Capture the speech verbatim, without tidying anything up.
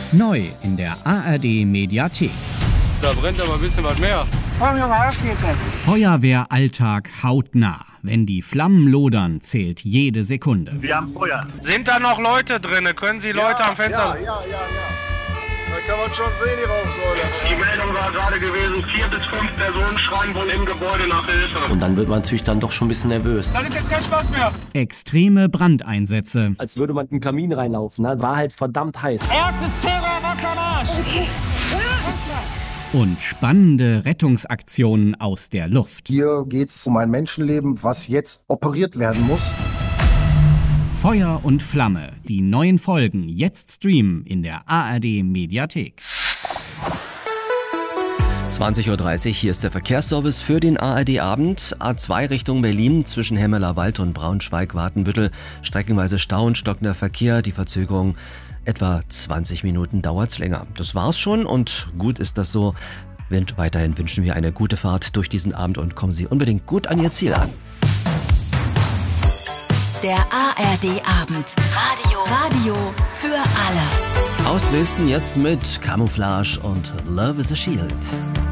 Neu in der A R D Mediathek. Da brennt aber ein bisschen was mehr. Feuerwehralltag hautnah. Wenn die Flammen lodern, zählt jede Sekunde. Wir haben Feuer. Sind da noch Leute drin? Können Sie Leute ja, am Fenster... Ja, ja, ja, ja. Da kann man schon sehen, die Rauchsäule. Die Meldung war gerade gewesen, vier bis fünf Personen schreien wohl im Gebäude nach Hilfe. Und dann wird man natürlich dann doch schon ein bisschen nervös. Dann ist jetzt kein Spaß mehr. Extreme Brandeinsätze. Als würde man in den Kamin reinlaufen. Ne? War halt verdammt heiß. Erstes Terror, Wasser am Arsch! Und spannende Rettungsaktionen aus der Luft. Hier geht's um ein Menschenleben, was jetzt operiert werden muss. Feuer und Flamme. Die neuen Folgen jetzt streamen in der A R D Mediathek. zwanzig Uhr dreißig, hier ist der Verkehrsservice für den A R D-Abend. A zwei Richtung Berlin zwischen Hemmelerwald und Braunschweig-Wartenbüttel. Streckenweise Stau und stockender Verkehr. Die Verzögerung etwa zwanzig Minuten dauert's länger. Das war's schon und gut ist das so. Und weiterhin wünschen wir eine gute Fahrt durch diesen Abend und kommen Sie unbedingt gut an Ihr Ziel an. Der A R D-Abend. Radio. Radio für alle. Aus Dresden jetzt mit Camouflage und Love is a Shield.